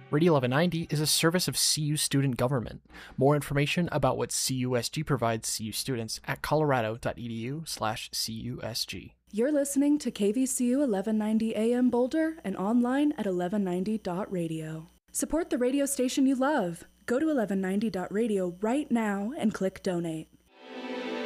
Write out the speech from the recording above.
Radio 1190 is a service of CU Student Government. More information about what CUSG provides CU students at colorado.edu/CUSG. You're listening to KVCU 1190 AM Boulder and online at 1190.radio. Support the radio station you love. Go to 1190.radio right now and click donate.